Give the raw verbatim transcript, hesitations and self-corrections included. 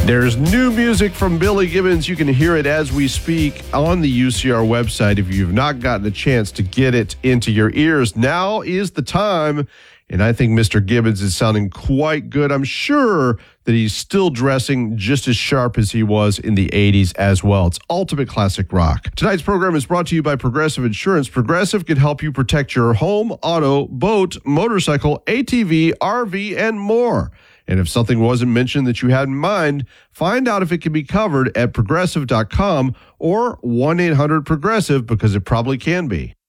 There's new music from Billy Gibbons. You can hear it as we speak on the U C R website. If you've not gotten a chance to get it into your ears, now is the time. And I think Mister Gibbons is sounding quite good. I'm sure that he's still dressing just as sharp as he was in the eighties as well. It's ultimate classic rock. Tonight's program is brought to you by Progressive Insurance. Progressive can help you protect your home, auto, boat, motorcycle, A T V, R V, and more. And if something wasn't mentioned that you had in mind, find out if it can be covered at progressive dot com or one eight hundred progressive, because it probably can be.